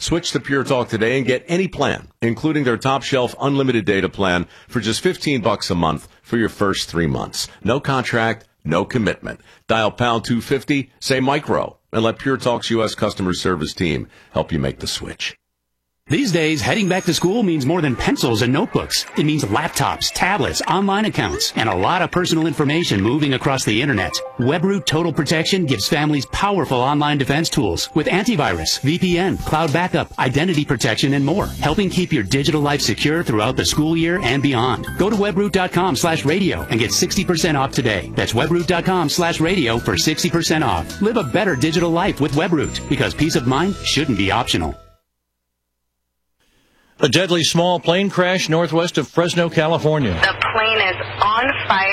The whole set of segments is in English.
Switch to Pure Talk today and get any plan, including their top shelf unlimited data plan for just $15 a month for your first 3 months. No contract, no commitment. Dial pound 250, say micro, and let Pure Talk's U.S. customer service team help you make the switch. These days, heading back to school means more than pencils and notebooks. It means laptops, tablets, online accounts, and a lot of personal information moving across the internet. WebRoot Total Protection gives families powerful online defense tools with antivirus, VPN, cloud backup, identity protection, and more, helping keep your digital life secure throughout the school year and beyond. Go to webroot.com/radio and get 60% off today. That's webroot.com/radio for 60% off. Live a better digital life with WebRoot, because peace of mind shouldn't be optional. A deadly small plane crash northwest of Fresno, California. The plane is on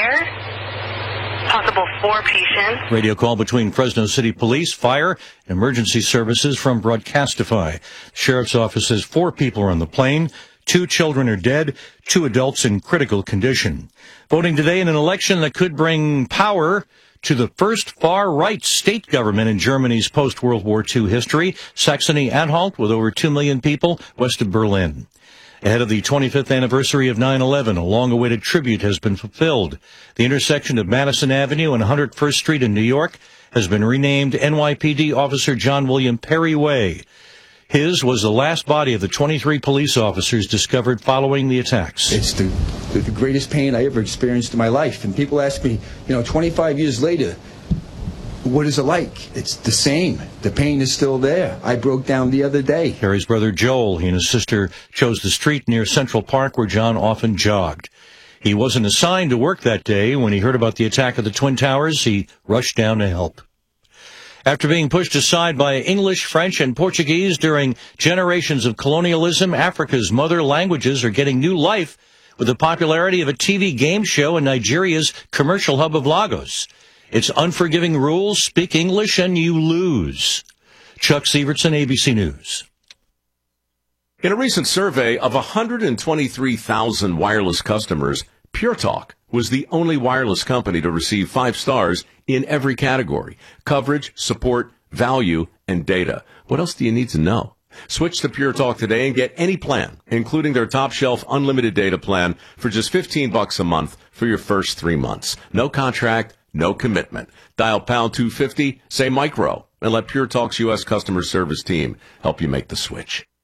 fire. Possible 4 patients. Radio call between Fresno City Police, Fire, and Emergency Services from Broadcastify. Sheriff's office says 4 people are on the plane. 2 children are dead, 2 adults in critical condition. Voting today in an election that could bring power to the first far-right state government in Germany's post-World War II history, Saxony-Anhalt, with over 2 million people west of Berlin. Ahead of the 25th anniversary of 9/11, a long-awaited tribute has been fulfilled. The intersection of Madison Avenue and 101st Street in New York has been renamed NYPD Officer John William Perry Way. His was the last body of the 23 police officers discovered following the attacks. It's the greatest pain I ever experienced in my life. And people ask me, 25 years later, what is it like? It's the same. The pain is still there. I broke down the other day. Perry's brother Joel, he and his sister chose the street near Central Park where John often jogged. He wasn't assigned to work that day. When he heard about the attack at the Twin Towers, he rushed down to help. After being pushed aside by English, French, and Portuguese during generations of colonialism, Africa's mother languages are getting new life with the popularity of a TV game show in Nigeria's commercial hub of Lagos. It's unforgiving rules, speak English, and you lose. Chuck Sievertson, ABC News. In a recent survey of 123,000 wireless customers, Pure Talk was the only wireless company to receive 5 stars in every category: coverage, support, value, and data. What else do you need to know? Switch to Pure Talk today and get any plan, including their top shelf unlimited data plan for just $15 a month for your first 3 months. No contract, no commitment. Dial pound 250, say micro, and let Pure Talk's U.S. customer service team help you make the switch.